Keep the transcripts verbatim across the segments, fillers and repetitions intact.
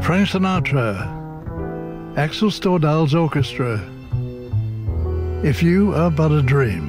Frank Sinatra, Axel Stordahl's orchestra, If You Are But a Dream.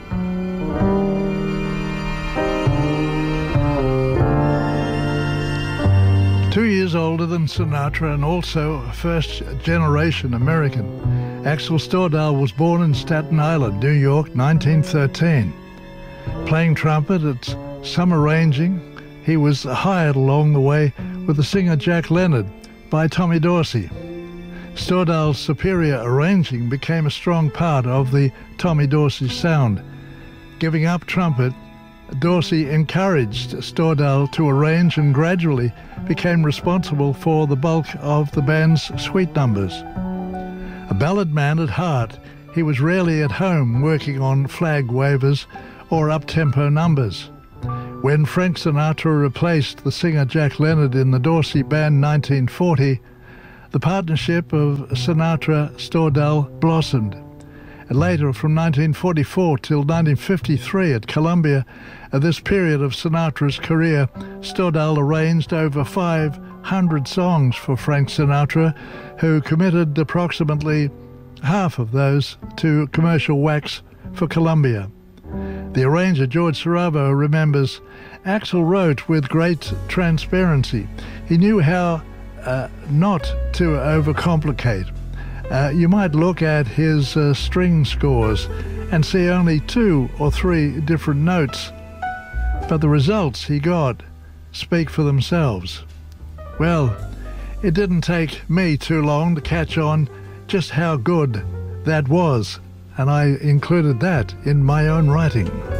Two years older than Sinatra and also a first-generation American, Axel Stordahl was born in Staten Island, New York, nineteen thirteen. Playing trumpet at some arranging, he was hired along the way with the singer Jack Leonard by Tommy Dorsey. Stordahl's superior arranging became a strong part of the Tommy Dorsey sound. Giving up trumpet, Dorsey encouraged Stordahl to arrange and gradually became responsible for the bulk of the band's sweet numbers. A ballad man at heart, he was rarely at home working on flag wavers or up-tempo numbers. When Frank Sinatra replaced the singer Jack Leonard in the Dorsey Band in nineteen forty, the partnership of Sinatra-Stordahl blossomed. And later, from nineteen forty-four till nineteen fifty-three at Columbia, at this period of Sinatra's career, Stordahl arranged over five hundred songs for Frank Sinatra, who committed approximately half of those to commercial wax for Columbia. The arranger, George Saravo, remembers, Axel wrote with great transparency. He knew how uh, not to overcomplicate. Uh, you might look at his uh, string scores and see only two or three different notes, but the results he got speak for themselves. Well, it didn't take me too long to catch on just how good that was, and I included that in my own writing.